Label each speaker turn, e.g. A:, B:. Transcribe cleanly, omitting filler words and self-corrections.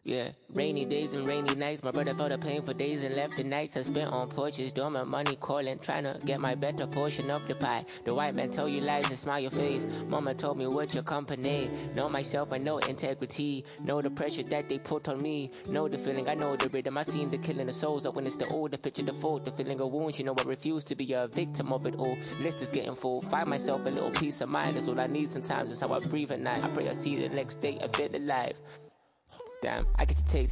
A: Yeah, rainy days and rainy nights. My brother felt the pain for days and left the nights I spent on porches, doing my money calling, trying to get my better portion of the pie. The white man tell you lies and smile your face. Mama told me with your company. Know myself, I know integrity. Know the pressure that they put on me. Know the feeling, I know the rhythm. I seen the killing the souls up when it's the old, the picture, the fault, the feeling of wounds. You know I refuse to be a victim of it all. List is getting full. Find myself a little peace of mind. That's all I need sometimes. That's how I breathe at night. I pray I see the next day. I feel alive. Damn, I get to taste